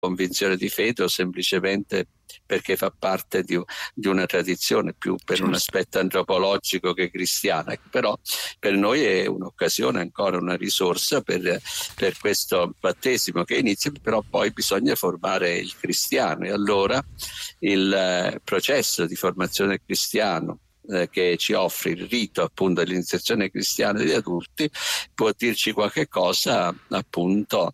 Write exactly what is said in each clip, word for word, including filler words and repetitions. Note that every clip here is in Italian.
convinzione di fede o semplicemente perché fa parte di, di una tradizione più per certo. un aspetto antropologico che cristiano. Però per noi è un'occasione, ancora una risorsa per, per questo battesimo che inizia, però poi bisogna formare il cristiano, e allora il eh, processo di formazione cristiano eh, che ci offre il rito appunto dell'iniziazione cristiana degli adulti può dirci qualche cosa appunto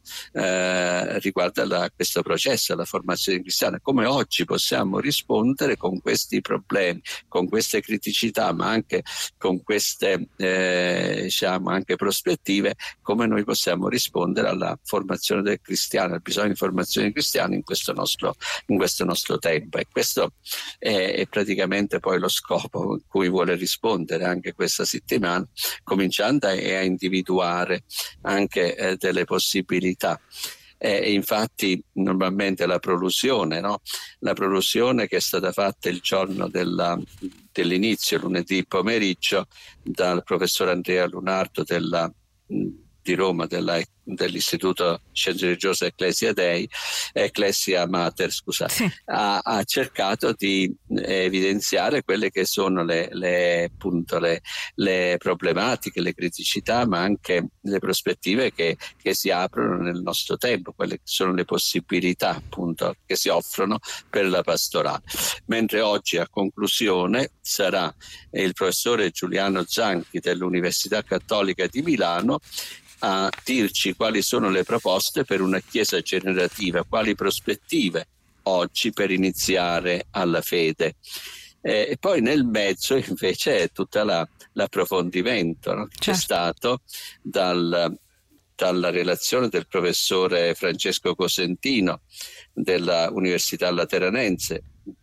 eh, riguardo a questo processo, alla formazione cristiana, come oggi possiamo rispondere con questi problemi, con queste criticità, ma anche con queste eh, diciamo anche prospettive, come noi possiamo rispondere alla formazione del cristiano, al bisogno di formazione cristiana in questo nostro, in questo nostro tempo. E questo è, è praticamente poi lo scopo con cui vuole rispondere anche questa settimana, cominciando a, a individuare anche eh, delle possibilità. E infatti normalmente la prolusione, no? La prolusione che è stata fatta il giorno della, dell'inizio, lunedì pomeriggio, dal professor Andrea Lunardo della, di Roma, della, dell'Istituto Scienze Religiose Ecclesia Dei, Ecclesia Mater, scusa, sì. ha, ha cercato di evidenziare quelle che sono le, le, appunto, le, le problematiche, le criticità, ma anche le prospettive che, che si aprono nel nostro tempo, quelle che sono le possibilità appunto che si offrono per la pastorale. Mentre oggi a conclusione sarà il professore Giuliano Zanchi dell'Università Cattolica di Milano a dirci quali sono le proposte per una Chiesa generativa, quali prospettive oggi per iniziare alla fede. Eh, e poi nel mezzo invece è tutto la, l'approfondimento, no? Che certo. c'è stato dal, dalla relazione del professore Francesco Cosentino della Università Lateranense,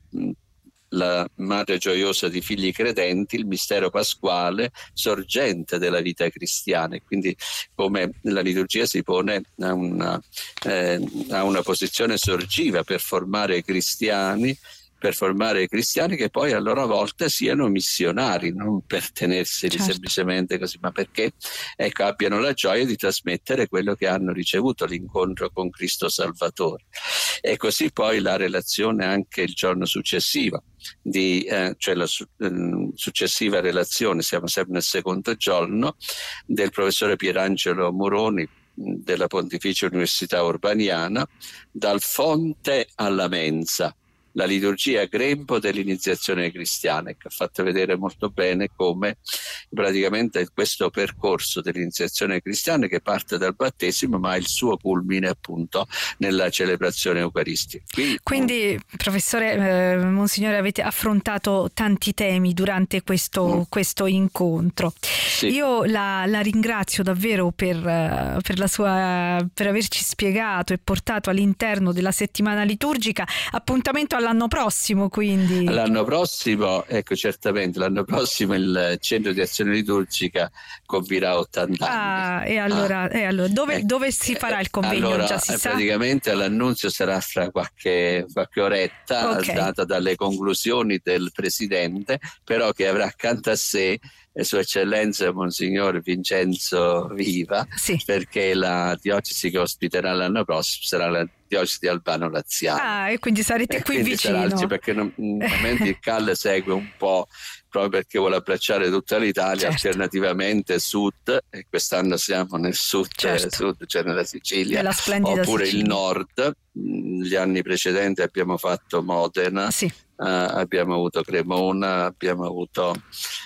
la Madre Gioiosa di figli credenti, il mistero pasquale, sorgente della vita cristiana, e quindi come la liturgia si pone a una, eh, a una posizione sorgiva per formare i cristiani, per formare i cristiani che poi a loro volta siano missionari, non per tenerseli certo. semplicemente così, ma perché ecco, abbiano la gioia di trasmettere quello che hanno ricevuto, l'incontro con Cristo Salvatore. E così poi la relazione anche il giorno successivo, di, eh, cioè la su, eh, successiva relazione, siamo sempre nel secondo giorno, del professore Pierangelo Moroni della Pontificia Università Urbaniana, dal fonte alla mensa, la liturgia a grembo dell'iniziazione cristiana, che ha fatto vedere molto bene come praticamente questo percorso dell'iniziazione cristiana che parte dal battesimo ma ha il suo culmine appunto nella celebrazione eucaristica. Quindi, Quindi professore, eh, Monsignore, avete affrontato tanti temi durante questo, mm. questo incontro. Sì. Io la, la ringrazio davvero per, per, la sua, per averci spiegato e portato all'interno della settimana liturgica. Appuntamento l'anno prossimo, quindi l'anno prossimo, ecco, certamente l'anno prossimo il centro di azione liturgica compirà ottanta anni. Ah, e allora, ah. e allora dove, ecco, dove si farà il convegno? Allora, già si praticamente sa? L'annunzio sarà fra qualche, qualche oretta, okay. data dalle conclusioni del presidente, però che avrà accanto a sé Sua Eccellenza Monsignor Vincenzo Viva, sì. perché la diocesi che ospiterà l'anno prossimo sarà la diocesi di Albano Laziano. Ah, e quindi sarete e qui quindi vicino. Sarà, perché normalmente il C A L segue un po' proprio perché vuole abbracciare tutta l'Italia, certo. alternativamente sud, e quest'anno siamo nel sud, certo. sud cioè nella Sicilia, nella splendida oppure Sicilia. Il nord. Gli anni precedenti abbiamo fatto Modena, sì. uh, abbiamo avuto Cremona, abbiamo avuto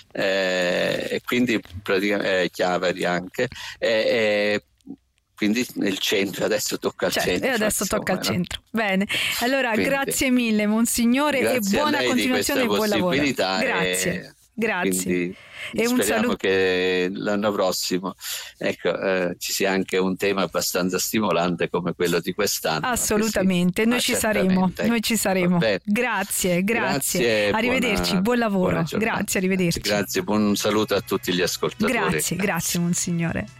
eh, e quindi praticamente eh, Chiavari anche, e, e quindi nel centro, adesso tocca al certo, centro. E adesso insomma, tocca al no? centro. Bene, allora quindi, grazie mille Monsignore e buona continuazione e buon lavoro. Grazie. E... Grazie. E un speriamo saluto. Che l'anno prossimo ecco, eh, ci sia anche un tema abbastanza stimolante come quello di quest'anno. Assolutamente, noi ci saremo, ecco. noi ci saremo. Grazie, grazie. grazie buona, arrivederci, buon lavoro. Grazie, arrivederci. Grazie, buon saluto a tutti gli ascoltatori. Grazie, grazie, grazie Monsignore.